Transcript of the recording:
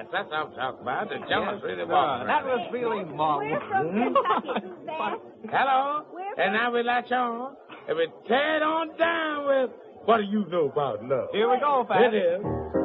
Yes, that's what I'm talking about. The Jonas really walked. That was really marvelous. We're from Kentucky, Suzanne. Hello? We're And now we latch on. And we tear it on down with, what do you know about love? Here we go, Pat. It is.